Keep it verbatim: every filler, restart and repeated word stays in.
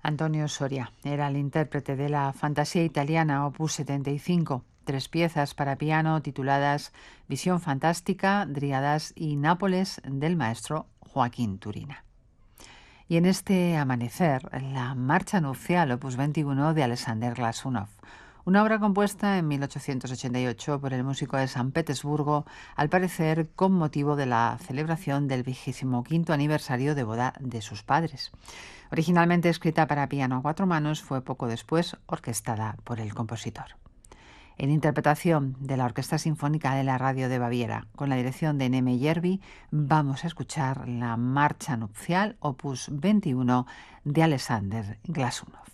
Antonio Soria era el intérprete de la Fantasía Italiana opus setenta y cinco, tres piezas para piano tituladas Visión Fantástica, Dríadas y Nápoles del maestro Joaquín Turina. Y en este amanecer, la Marcha Nupcial opus veintiuno de Alexander Glasunov, una obra compuesta en mil ochocientos ochenta y ocho por el músico de San Petersburgo, al parecer con motivo de la celebración del vigésimo quinto aniversario de boda de sus padres. Originalmente escrita para piano a cuatro manos, fue poco después orquestada por el compositor. En interpretación de la Orquesta Sinfónica de la Radio de Baviera, con la dirección de Neme Yerbi, vamos a escuchar la Marcha Nupcial opus veintiuno de Alexander Glasunov.